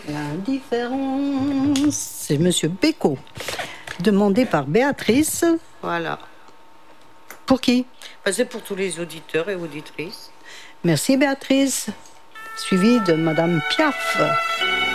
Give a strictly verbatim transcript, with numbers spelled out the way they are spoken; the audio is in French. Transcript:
L'indifférence, c'est Monsieur Bécaud, demandé par Béatrice. Voilà. Pour qui? Ben, c'est pour tous les auditeurs et auditrices. Merci Béatrice. Suivi de Madame Piaf.